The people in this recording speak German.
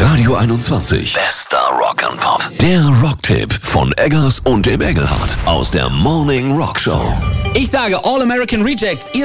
Radio 21. Bester Rock and Pop. Der Rocktipp von Eggers und dem Engelhardt aus der Morning Rock Show. Ich sage All American Rejects.